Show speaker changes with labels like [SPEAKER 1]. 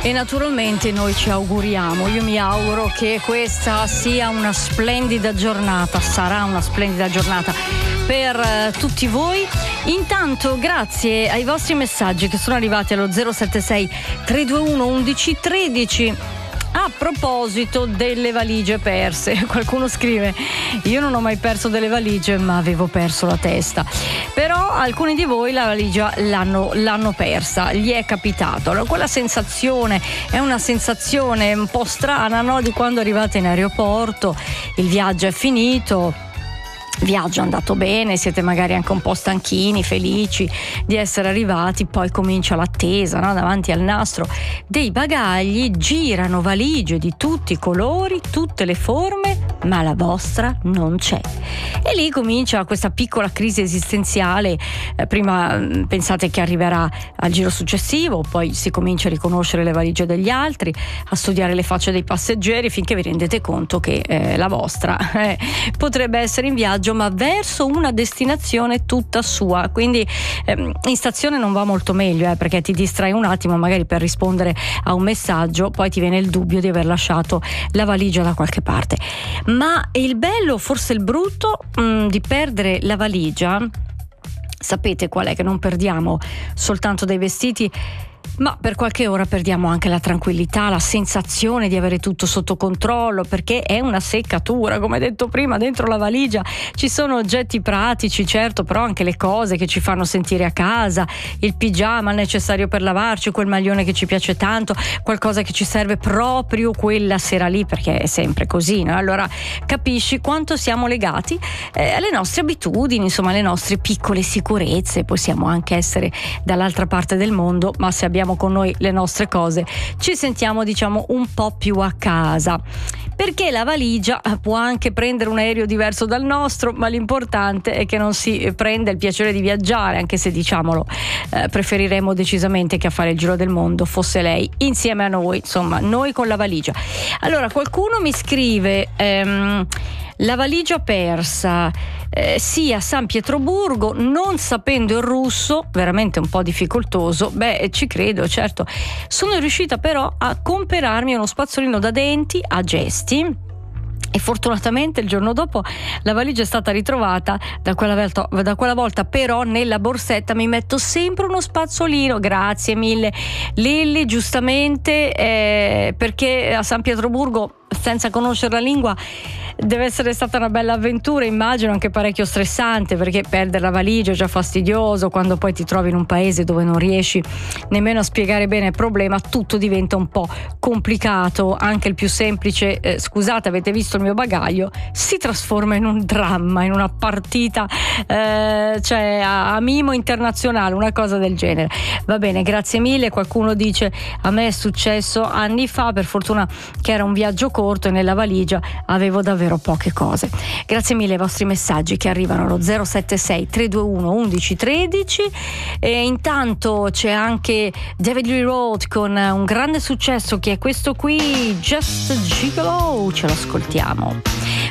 [SPEAKER 1] E naturalmente noi ci auguriamo, io mi auguro che questa sia una splendida giornata, sarà una splendida giornata per tutti voi. Intanto grazie ai vostri messaggi che sono arrivati allo 076 321 1113. A proposito delle valigie perse, qualcuno scrive: io non ho mai perso delle valigie, ma avevo perso la testa. Però alcuni di voi la valigia l'hanno persa, gli è capitato. Allora quella sensazione è una sensazione un po' strana, no? Di quando arrivate in aeroporto, il viaggio è finito, viaggio è andato bene, siete magari anche un po' stanchini, felici di essere arrivati, poi comincia l'attesa, no? Davanti al nastro dei bagagli girano valigie di tutti i colori, tutte le forme, ma la vostra non c'è. E lì comincia questa piccola crisi esistenziale. Prima pensate che arriverà al giro successivo, poi si comincia a riconoscere le valigie degli altri, a studiare le facce dei passeggeri, finché vi rendete conto che la vostra potrebbe essere in viaggio ma verso una destinazione tutta sua. Quindi in stazione non va molto meglio, perché ti distrai un attimo magari per rispondere a un messaggio, poi ti viene il dubbio di aver lasciato la valigia da qualche parte. Ma il bello, forse il brutto, di perdere la valigia, sapete qual è? Che non perdiamo soltanto dei vestiti, ma per qualche ora perdiamo anche la tranquillità, la sensazione di avere tutto sotto controllo, perché è una seccatura, come detto prima. Dentro la valigia ci sono oggetti pratici, certo, però anche le cose che ci fanno sentire a casa, il pigiama necessario per lavarci, quel maglione che ci piace tanto, qualcosa che ci serve proprio quella sera lì, perché è sempre così, no? Allora capisci quanto siamo legati alle nostre abitudini, insomma alle nostre piccole sicurezze. Possiamo anche essere dall'altra parte del mondo, ma se abbiamo con noi le nostre cose ci sentiamo, diciamo, un po' più a casa, perché la valigia può anche prendere un aereo diverso dal nostro, ma l'importante è che non si prenda il piacere di viaggiare, anche se, diciamolo, preferiremmo decisamente che a fare il giro del mondo fosse lei insieme a noi, insomma noi con la valigia. Allora qualcuno mi scrive la valigia persa, sì, a San Pietroburgo, non sapendo il russo, veramente un po' difficoltoso. Beh, ci credo, certo. Sono riuscita però a comperarmi uno spazzolino da denti a gesti, e fortunatamente il giorno dopo la valigia è stata ritrovata. Da quella volta però nella borsetta mi metto sempre uno spazzolino. Grazie mille Lilli, giustamente, perché a San Pietroburgo, senza conoscere la lingua, deve essere stata una bella avventura, immagino, anche parecchio stressante, perché perdere la valigia è già fastidioso. Quando poi ti trovi in un paese dove non riesci nemmeno a spiegare bene il problema, tutto diventa un po' complicato. Anche il più semplice scusate, avete visto il mio bagaglio, si trasforma in un dramma, in una partita cioè a mimo internazionale, una cosa del genere. Va bene, grazie mille. Qualcuno dice: a me è successo anni fa, per fortuna che era un viaggio corto e nella valigia avevo davvero poche cose. Grazie mille ai vostri messaggi che arrivano allo 076 321 1113. E intanto c'è anche David Lee Roth con un grande successo, che è questo qui, Just Gigolo. Ce lo ascoltiamo.